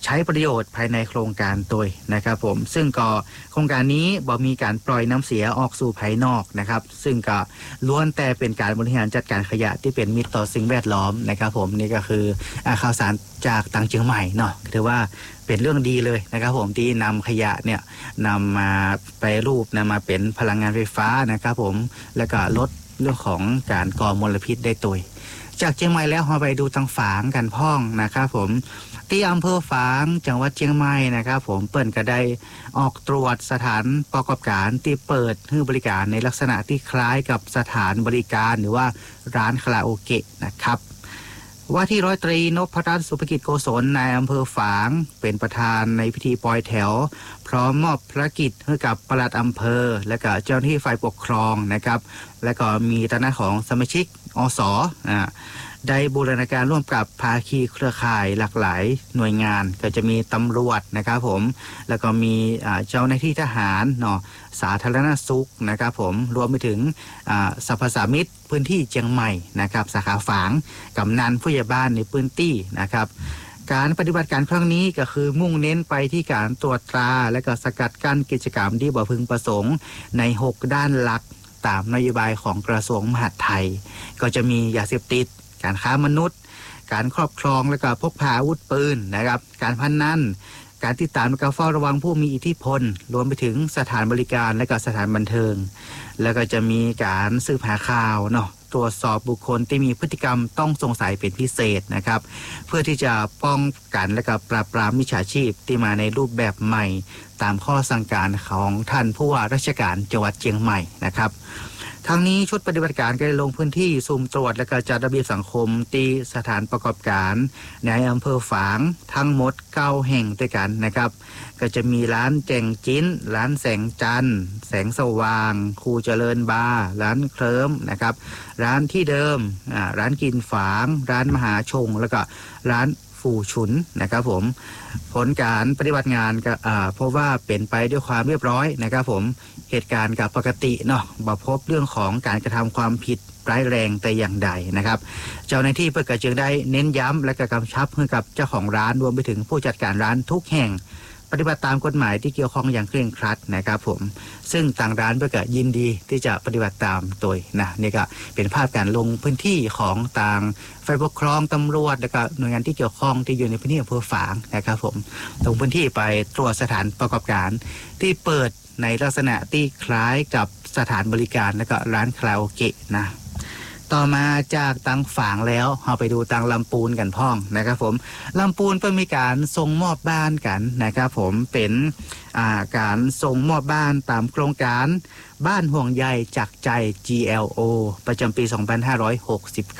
ใช้ประโยชน์ภายในโครงการตัวนะครับผมซึ่งก็โครงการนี้บ่มีการปล่อยน้ำเสียออกสู่ภายนอกนะครับซึ่งก็ล้วนแต่เป็นการบริหารจัดการขยะที่เป็นมิตรต่อสิ่งแวดล้อมนะครับผมนี่ก็คือข่าวสารจากต่างเชียงใหม่เนาะถือว่าเป็นเรื่องดีเลยนะครับผมที่นำขยะเนี่ยนำมาแปรรูปนำมาเป็นพลังงานไฟฟ้านะครับผมแล้วก็ลดเรื่องของการก่อมลพิษได้ตัวจากเชียงใหม่แล้วเราไปดูทางฝางกันพ้องนะครับผมที่อำเภอฝางจังหวัดเชียงใหม่นะครับผมเปิ้นก็ได้ออกตรวจสถานประกอบการที่เปิดให้บริการในลักษณะที่คล้ายกับสถานบริการหรือว่าร้านคาราโอเกะนะครับว่าที่ร้อยตรีนพรัตน์สุภกิจโกศลนายอำเภอฝางเป็นประธานในพิธีปล่อยแถวพร้อมมอบภารกิจให้กับปลัดอำเภอและก็เจ้าหน้าที่ฝ่ายปกครองนะครับและก็มีคณะของสมาชิกอสได้บูรณาการร่วมกับภาคีเครือข่ายหลากหลายหน่วยงานก็จะมีตำรวจนะครับผมแล้วก็มีเจ้าหน้าที่ทหารเนาะสาธารณสุขนะครับผมรวมไปถึงสรรพสามิตพื้นที่เชียงใหม่นะครับสาขาฝางกำนันผู้ใหญ่บ้านในพื้นที่นะครับการปฏิบัติการครั้งนี้ก็คือมุ่งเน้นไปที่การตรวจตราและก็สกัดกั้นกิจกรรมที่บ่พึงประสงค์ใน6ด้านหลักตามนโยบายของกระทรวงมหาดไทยก็จะมียาเสพติดการค้ามนุษย์การครอบครองและก็พกพาอาวุธปืนนะครับการพนันการติดตามและก็เฝ้าระวังผู้มีอิทธิพลรวมไปถึงสถานบริการและก็สถานบันเทิงแล้วก็จะมีการสืบหาข่าวเนาะตรวจสอบบุคคลที่มีพฤติกรรมต้องสงสัยเป็นพิเศษนะครับเพื่อที่จะป้องกันและก็ปราบปรามมิจฉาชีพที่มาในรูปแบบใหม่ตามข้อสั่งการของท่านผู้ว่าราชการจังหวัดเชียงใหม่นะครับทั้งนี้ชุดปฏิบัติการก็ได้ลงพื้นที่สุ่มตรวจและก็จัดระเบียบสังคมที่สถานประกอบการในอำเภอฝางทั้งหมด9แห่งด้วยกันนะครับก็จะมีร้านแจงจิ้นร้านแสงจันทร์แสงสว่างครูเจริญบาร์ร้านเคลิ้มนะครับร้านที่เดิมร้านกินฝางร้านมหาชงแล้วก็ร้านฟูชุนนะครับผมผลการปฏิบัติงานก็เพราะว่าเป็นไปด้วยความเรียบร้อยนะครับผมเหตุการณ์กับปกติเนาะบ่พบเรื่องของการกระทำความผิดร้ายแรงแต่อย่างใดนะครับเจ้าหน้าที่เพื่อจึงได้เน้นย้ำและกำชับให้กับเจ้าของร้านรวมไปถึงผู้จัดการร้านทุกแห่งปฏิบัติตามกฎหมายที่เกี่ยวข้องอย่างเคร่งครัดนะครับผมซึ่งต่างร้านก็ยินดีที่จะปฏิบัติตามโดยนะนี่ก็เป็นภาพการลงพื้นที่ของต่างฝ่ายปกครองตำรวจและก็หน่วยงานที่เกี่ยวข้องที่อยู่ในพื้นที่อำเภอฝางนะครับผมลงพื้นที่ไปตรวจสถานประกอบการที่เปิดในลักษณะที่คล้ายกับสถานบริการและก็ร้านคาราโอเกะนะต่อมาจากตังฝางแล้วเราไปดูตังลำปูนกันพ้องนะครับผมลำปูนก็มีการส่งมอบบ้านกันนะครับผมเป็นการส่งมอบบ้านตามโครงการบ้านห่วงใยจากใจ GLO ประจำปี 2569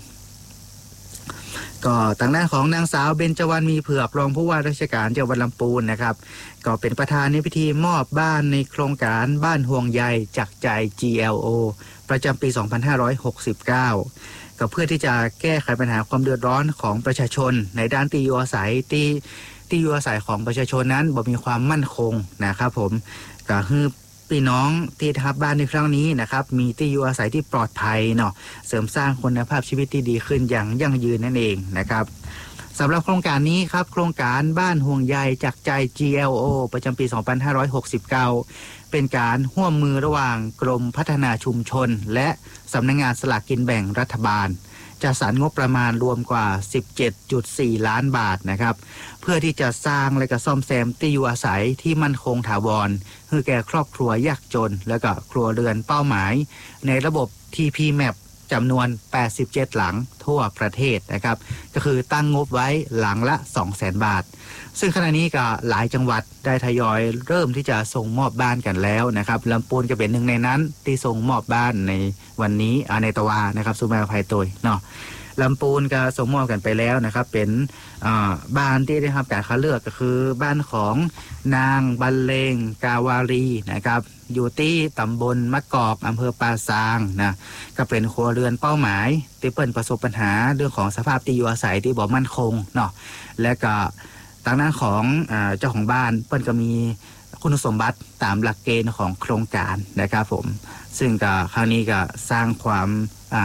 ก็ทางด้านของนางสาวเบญจวรรณมีเผือกรองผู้ว่าราชการจังหวัดลำพูนนะครับก็เป็นประธานในพิธีมอบบ้านในโครงการบ้านห่วงใยจากใจ GLO ประจำปี 2569ก็เพื่อที่จะแก้ไขปัญหาความเดือดร้อนของประชาชนในด้านที่อยู่อาศัยที่อยู่อาศัยของประชาชนนั้นบ่มีความมั่นคงนะครับผมก็คือพี่น้องที่ทับบ้านในครั้งนี้นะครับมีที่อยู่อาศัยที่ปลอดภัยเนาะเสริมสร้างคุณภาพชีวิตที่ดีขึ้นอย่างยั่งยืนนั่นเองนะครับสำหรับโครงการนี้ครับโครงการบ้านห่วงใยจากใจ GLO ประจำปี 2569เป็นการร่วมมือระหว่างกรมพัฒนาชุมชนและสำนักงานสลากกินแบ่งรัฐบาลจัดสรรงบประมาณรวมกว่า 17.4 ล้านบาทนะครับเพื่อที่จะสร้างและก็ซ่อมแซมที่อยู่อาศัยที่มั่นคงถาวรให้แก่ครอบครัวยากจนและก็ครัวเรือนเป้าหมายในระบบ TP Map จำนวน87หลังทั่วประเทศนะครับก็คือตั้งงบไว้หลังละ 200,000 บาทซึ่งขณะนี้ก็หลายจังหวัดได้ทยอยเริ่มที่จะส่งมอบบ้านกันแล้วนะครับลำพูนก็เป็นหนึ่งในนั้นที่ส่งมอบบ้านในวันนี้ในตะวานะครับสุมาภัยตัวเนาะลำพูนก็ส่งมอบกันไปแล้วนะครับเป็นบ้านที่ได้รับการคัดเลือกก็คือบ้านของนางบรรเลงกาวารีนะครับอยู่ที่ตำบลมะกอกอำเภอปาซางนะก็เป็นครัวเรือนเป้าหมายที่เปิ้นประสบปัญหาเรื่องของสภาพที่อยู่อาศัยที่บ่มั่นคงเนาะและก็ทางด้านของเจ้าของบ้านเปิ้นก็มีคุณสมบัติตามหลักเกณฑ์ของโครงการนะครับผมซึ่งก็คราวนี้ก็สร้างความ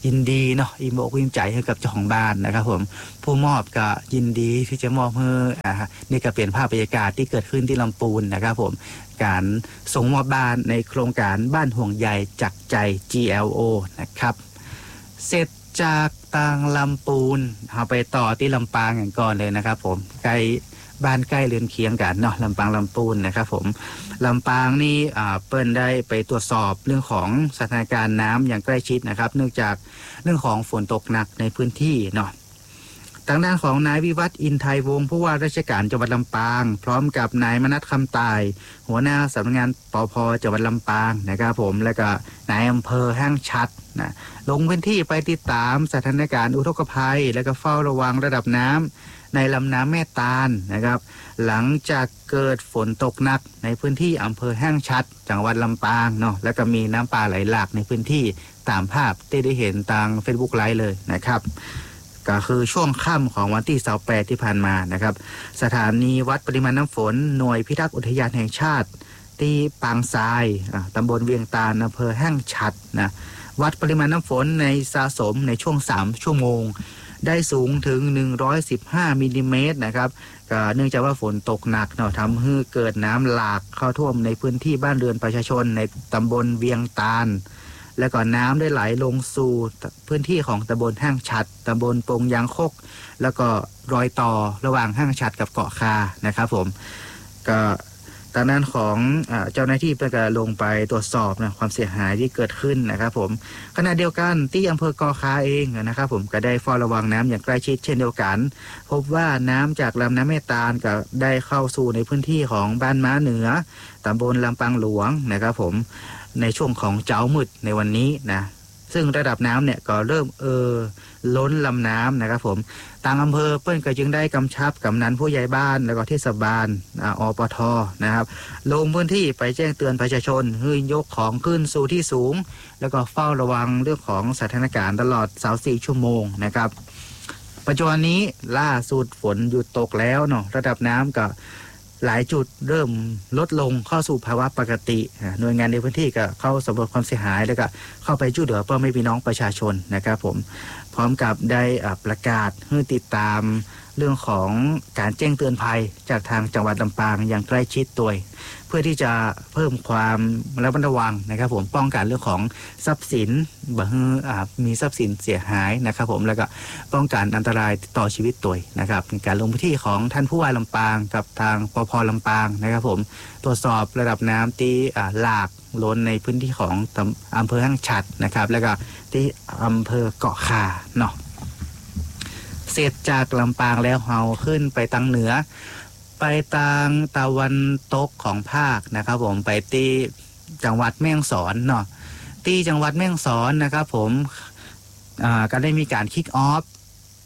ยินดีเนาะอิ่มอกอิ่มใจให้กับเจ้าของบ้านนะครับผมผู้มอบก็ยินดีที่จะมอบให้นี่ก็เป็นภาพบรรยากาศที่เกิดขึ้นที่ลำพูนนะครับผมการส่งมอบบ้านในโครงการบ้านห่วงใยจากใจ GLO นะครับเสร็จจากต่างลำพูนเอาไปต่อที่ลำปางกันก่อนเลยนะครับผมใกล้บ้านใกล้เรือนเคียงกันเนาะลำปางลำพูนนะครับผมลำปางนี่เปิ้ลได้ไปตรวจสอบเรื่องของสถานการณ์น้ำอย่างใกล้ชิดนะครับเนื่องจากเรื่องของฝนตกหนักในพื้นที่เนาะทางด้านของนายวิวัฒน์อินไทยวงศ์ผู้ว่าราชการจังหวัดลำปางพร้อมกับนายมนัสคำตายหัวหน้าสำนักงานปภ.จังหวัดลำปางนะครับผมและก็นายอำเภอห้างฉัตรนะลงพื้นที่ไปติดตามสถานการณ์อุทกภัยและก็เฝ้าระวังระดับน้ำในลำน้ำแม่ตาลนะครับหลังจากเกิดฝนตกหนักในพื้นที่อำเภอห้างฉัตรจังหวัดลำปางเนาะแล้วก็มีน้ำป่าไหลหลากในพื้นที่ตามภาพที่ได้เห็นทาง Facebook ไลฟ์เลยนะครับก็คือช่วงค่ำของวันที่28ที่ผ่านมานะครับสถานีวัดปริมาณน้ำฝนหน่วยพิทักษ์อุทยานแห่งชาติที่ปางทรายตำบลเวียงตาลอำเภอห้างฉัตรนะวัดปริมาณน้ำฝนในสะสมในช่วง3ชั่วโมงได้สูงถึง115มิลลิเมตรนะครับก็เนื่องจากว่าฝนตกหนักเนาะทำให้เกิดน้ำหลากเข้าท่วมในพื้นที่บ้านเรือนประชาชนในตำบลเวียงตาลและก็น้ำได้ไหลลงสู่พื้นที่ของตำบลห้างฉัตรตำบลปงยางคกแล้วก็รอยต่อระหว่างห้างฉัตรกับเกาะคานะครับผมก็ทางด้านของเจ้าหน้าที่ก็ลงไปตรวจสอบนะความเสียหายที่เกิดขึ้นนะครับผมขณะเดียวกันที่อำเภอเกาะคาเองนะครับผมก็ได้เฝ้าระวังน้ำอย่างใกล้ชิดเช่นเดียวกันพบว่าน้ำจากลำน้ำแม่ตาลก็ได้เข้าสู่ในพื้นที่ของบ้านม้าเหนือตำบลลำปางหลวงนะครับผมในช่วงของเจ้ามืดในวันนี้นะซึ่งระดับน้ำเนี่ยก็เริ่มล้นลำน้ำนะครับผมทางอำเภอเปิ้ลก็จึงได้กำชับกำนันผู้ใหญ่บ้านแล้วก็เทศบาลอปทนะครับลงพื้นที่ไปแจ้งเตือนประชาชนให้ยกของขึ้นสู่ที่สูงแล้วก็เฝ้าระวังเรื่องของสถานการณ์ตลอด24ชั่วโมงนะครับปัจจุบันนี้ล่าสุดฝนหยุดตกแล้วเนาะระดับน้ำก็หลายจุดเริ่มลดลงเข้าสู่ภาวะปกติหน่วยงานในพื้นที่ก็เข้าสำรวจความเสียหายแล้วก็เข้าไปช่วยเหลือพ่อแม่พี่น้องประชาชนนะครับผมพร้อมกับได้ประกาศให้ติดตามเรื่องของการแจ้งเตือนภัยจากทางจังหวัดลำปางอย่างใกล้ชิดตัวเพื่อที่จะเพิ่มความระมัดระวังนะครับผมป้องกันเรื่องของทรัพย์สินมีทรัพย์สินเสียหายนะครับผมแล้วก็ป้องกันอันตรายต่อชีวิตตัวนะครับการลงพื้นที่ของท่านผู้ว่าลำปางกับทางปภ.ลำปางนะครับผมตรวจสอบระดับน้ำที่หลากล้นในพื้นที่ของอำเภอห้างฉัตรนะครับแล้วก็ที่อำเภอเกาะคาเนาะเสร็จจากลำปางแล้วเราขึ้นไปทางเหนือไปทางตะวันตกของภาคนะครับผมไปที่จังหวัดแม่ฮ่องสอนเนาะที่จังหวัดแม่ฮ่องสอนนะครับผมก็ได้มีการคิกออฟ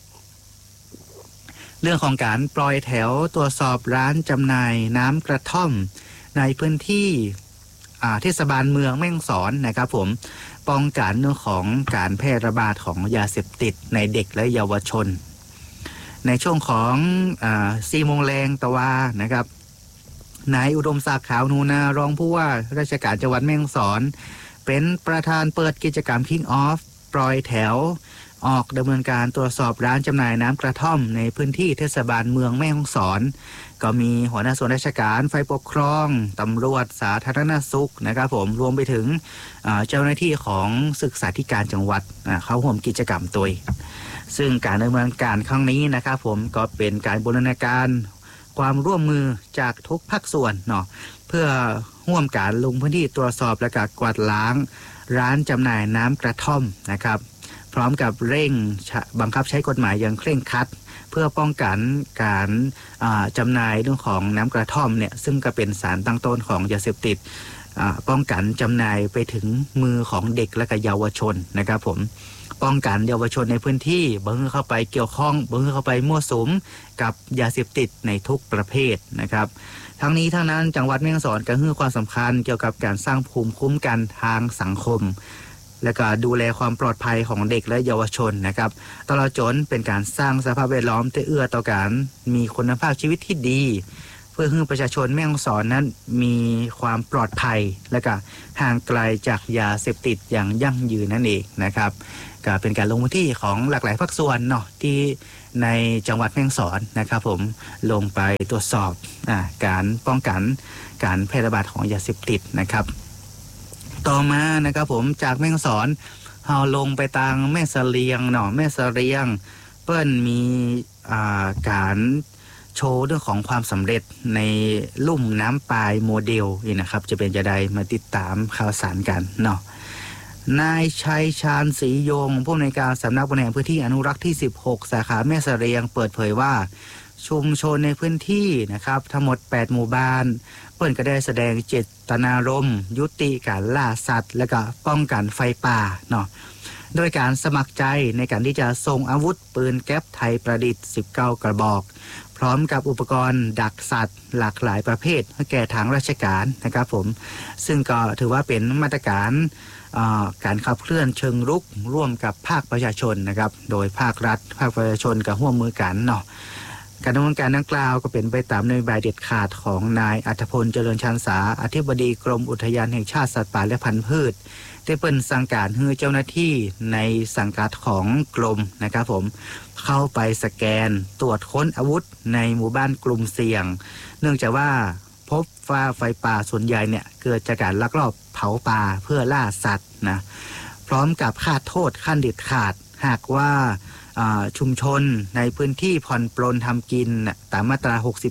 เรื่องของการปล่อยแถวตรวจสอบร้านจำหน่ายน้ำกระท่อมในพื้นที่เทศบาลเมืองแม่ฮ่องสอนนะครับผมป้องกันเรื่องของการแพร่ระบาดของยาเสพติดในเด็กและเยาวชนในช่วงของ4 โมงแรงตะวานะครับนายอุดมศักดิ์ขาวนูนารองผู้ว่าราชการจังหวัดแม่ฮ่องสอนเป็นประธานเปิดกิจกรรม Kick Off ปล่อยแถวออกดำเนินการตรวจสอบร้านจำหน่ายน้ำกระท่อมในพื้นที่เทศบาลเมืองแม่ฮ่องสอนก็มีหัวหน้าส่วนราชการฝ่ายปกครองตำรวจสาธารณสุขนะครับผมรวมไปถึงเจ้าหน้าที่ของศึกษาธิการจังหวัดเข้าร่วมกิจกรรมตัวซึ่งการดำเนินการครั้งนี้นะครับผมก็เป็นการบูรณาการความร่วมมือจากทุกภาคส่วนเนาะเพื่อร่วมการลงพื้นที่ตรวจสอบและก็กวาดล้างร้านจำหน่ายน้ำกระท่อมนะครับพร้อมกับเร่งบังคับใช้กฎหมายอย่างเคร่งครัดเพื่อป้องกันการจำหน่ายเรื่องของน้ำกระท่อมเนี่ยซึ่งก็เป็นสารตั้งต้นของยาเสพติดป้องกันจำหน่ายไปถึงมือของเด็กและก็เยาวชนนะครับผมป้องกันเยาวชนในพื้นที่บ่ให้เข้าไปเกี่ยวข้องบ่ให้เข้าไปมั่วสุมกับยาเสพติดในทุกประเภทนะครับทั้งนี้ทั้งนั้นจังหวัดแม่ฮ่องสอนก็ให้ความสำคัญเกี่ยวกับการสร้างภูมิคุ้มกันทางสังคมและก็ดูแลความปลอดภัยของเด็กและเยาวชนนะครับตลอดจนเป็นการสร้างสภาพแวดล้อมที่เอื้อต่อการมีคุณภาพชีวิตที่ดีพื่อให้ประชาชนแม่ฮ่องสอนนั้นมีความปลอดภัยและก็ห่างไกลจากยาเสพติดอย่างยั่งยืนนั่นเองนะครับก็เป็นการลงพื้นที่ของหลากหลายภาคส่วนเนาะที่ในจังหวัดแม่ฮ่องสอนนะครับผมลงไปตรวจสอบการป้องกันการแพร่ระบาดของยาเสพติดนะครับต่อมานะครับผมจากแม่ฮ่องสอนเราลงไปทางแม่เสลียงเนาะแม่เสลียงเปิ้นมีการโชว์เรื่องของความสำเร็จในลุ่มน้ำปลายโมเดลนี่นะครับจะเป็นจะใดมาติดตามข่าวสารกันเนาะนายชัยชาญศรียงผู้อำนวยการสำนักบริหารพื้นที่อนุรักษ์ที่16สาขาแม่เสลียงเปิดเผยว่าชุมชนในพื้นที่นะครับทั้งหมด8หมู่บ้านเปิ้นก็ได้แสดงเจตนารมณ์ยุติการล่าสัตว์และก็ป้องกันไฟป่าเนาะโดยการสมัครใจในการที่จะส่งอาวุธปืนแก๊ปไทยประดิษฐ์19กระบอกพร้อมกับอุปกรณ์ดักสัตว์หลากหลายประเภทให้แก่ทางราชการนะครับผมซึ่งก็ถือว่าเป็นมาตรการการขับเคลื่อนเชิงรุกร่วมกับภาคประชาชนนะครับโดยภาครัฐภาคประชาชนกับร่วมมือกันเนาะการดำเนินการดังกล่าวก็เป็นไปตามนโยบายเด็ดขาดของนายอัธพลเจริญชันษาอธิบดีกรมอุทยานแห่งชาติสัตว์ป่าและพันธุ์พืชได้เปิดสั่งการให้เจ้าหน้าที่ในสังกัดของกรมนะครับผมเข้าไปสแกนตรวจค้นอาวุธในหมู่บ้านกลุ่มเสี่ยงเนื่องจากว่าพบว่าไฟป่าส่วนใหญ่เนี่ยเกิดจากการลักลอบเผาป่าเพื่อล่าสัตว์นะพร้อมกับคาดโทษขั้นเด็ดขาดหากว่าชุมชนในพื้นที่ผ่อนปลนทำกินตามมาตรา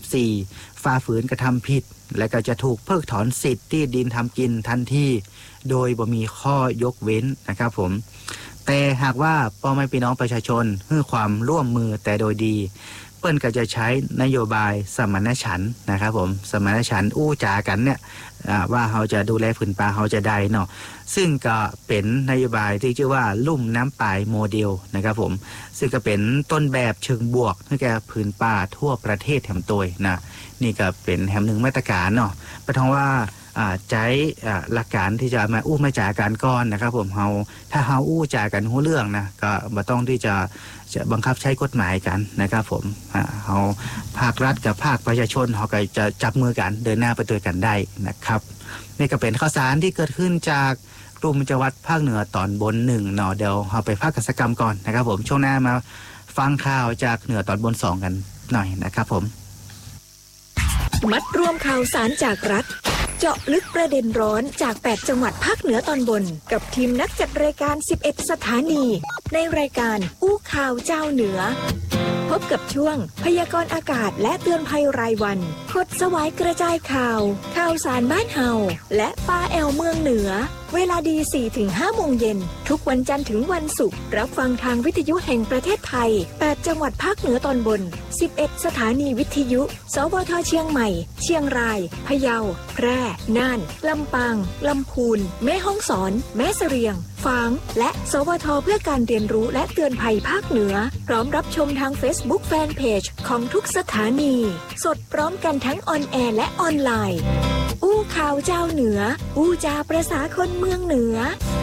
64ฝ่าฝืนกระทำผิดและก็จะถูกเพิกถอนสิทธิ์ที่ดินทำกินทันทีโดยบ่มีข้อยกเว้นนะครับผมแต่หากว่าพ่อแม่พี่น้องประชาชนให้ความร่วมมือแต่โดยดีเปิ้นก็จะใช้นโยบายสมานฉันท์นะครับผมสมานฉันท์อู้จากันเนี่ยว่าเราจะดูแลผืนป่าเราจะได้เนาะซึ่งก็เป็นนโยบายที่ชื่อว่าลุ่มน้ำปลายโมเดลนะครับผมซึ่งก็เป็นต้นแบบเชิงบวกให้แก่ผืนป่าทั่วประเทศแถมตัวนะนี่ก็เป็นแถมหนึ่งมาตรการเนาะประท้วงว่าใช้หลักการที่จะมาอู้มาจ่ากันก่อนนะครับผมถ้าเราอู้จ่ากันหัวเรื่องนะก็บ่ต้องที่จะบังคับใช้กฎหมายกันนะครับผมเราภาครัฐกับภาคประชาชนเขาก็จะจับมือกันเดินหน้าไปด้วยกันได้นะครับนี่ก็เป็นข่าวสารที่เกิดขึ้นจากกลุ่มจังหวัดภาคเหนือตอนบน1เนาะเดี๋ยวเราไปภาคกิจกรรมก่อนนะครับผมช่วงหน้ามาฟังข่าวจากเหนือตอนบน2กันหน่อยนะครับผมมัดรวมข่าวสารจากรัฐเจาะลึกประเด็นร้อนจาก8จังหวัดภาคเหนือตอนบนกับทีมนักจัดรายการ11สถานีในรายการอู้ข่าวเจ้าเหนือพบกับช่วงพยากรณ์อากาศและเตือนภัยรายวันขดสวายกระจายข่าวสารบ้านเฮาและป้าแอลเมืองเหนือเวลาดี 4-5 โมงเย็นทุกวันจันทร์ถึงวันศุกร์รับฟังทางวิทยุแห่งประเทศไทย8จังหวัดภาคเหนือตอนบน11สถานีวิทยุสวทเชียงใหม่เชียงรายพะเยาแพร่น่านลำปางลำพูนแม่ฮ่องสอนแม่เสรียงฝางและสวทเพื่อการเรียนรู้และเตือนภัยภาคเหนือพร้อมรับชมทาง Facebook Fanpage ของทุกสถานีสดพร้อมกันทั้งออนแอร์และออนไลน์อู้ข่าวเจ้าเหนืออู้จาประสาคนเมืองเหนือ